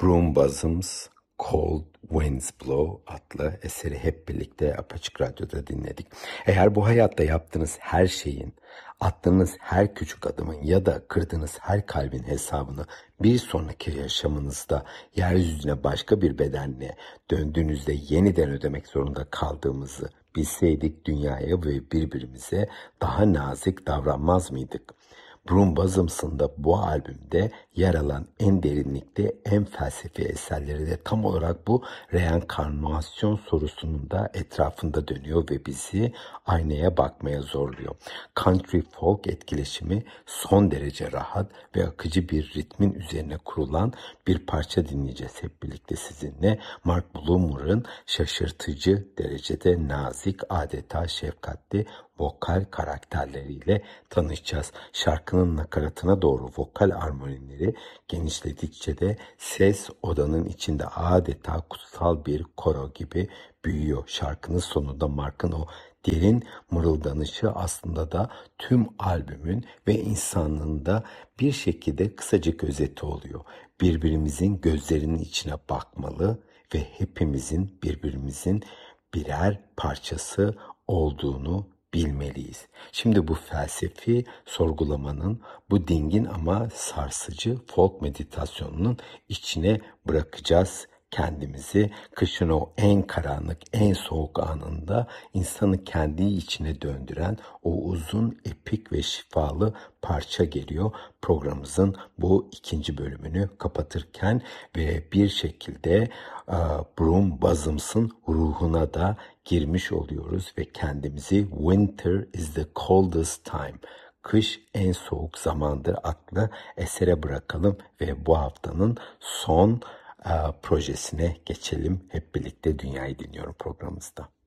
Broom Bosoms Cold Winds Blow adlı eseri hep birlikte Apaçık Radyo'da dinledik. Eğer bu hayatta yaptığınız her şeyin, attığınız her küçük adımın ya da kırdığınız her kalbin hesabını bir sonraki yaşamınızda yeryüzüne başka bir bedenle döndüğünüzde yeniden ödemek zorunda kaldığımızı bilseydik dünyaya ve birbirimize daha nazik davranmaz mıydık? Broom Bosoms'ın da bu albümde yer alan en derinlikte, en felsefi eserleri de tam olarak bu reenkarnasyon sorusunun da etrafında dönüyor ve bizi aynaya bakmaya zorluyor. Country folk etkileşimi son derece rahat ve akıcı bir ritmin üzerine kurulan bir parça dinleyeceğiz hep birlikte sizinle. Mark Bloomer'ın şaşırtıcı derecede nazik, adeta şefkatli vokal karakterleriyle tanışacağız. Şarkının nakaratına doğru vokal armonileri genişledikçe de ses odanın içinde adeta kutsal bir koro gibi büyüyor. Şarkının sonunda Mark'ın o derin mırıldanışı aslında da tüm albümün ve insanlığın da bir şekilde kısacık özeti oluyor. Birbirimizin gözlerinin içine bakmalı ve hepimizin birbirimizin birer parçası olduğunu bilmeliyiz. Şimdi bu felsefi sorgulamanın, bu dingin ama sarsıcı folk meditasyonunun içine bırakacağız kendimizi. Kışın o en karanlık, en soğuk anında insanı kendi içine döndüren o uzun, epik ve şifalı parça geliyor. Programımızın bu ikinci bölümünü kapatırken ve bir şekilde Broom Bosoms'ın ruhuna da girmiş oluyoruz ve kendimizi Winter is the coldest time, kış en soğuk zamandır adlı esere bırakalım ve bu haftanın son projesine geçelim. Hep birlikte Dünyayı Dinliyorum programımızda.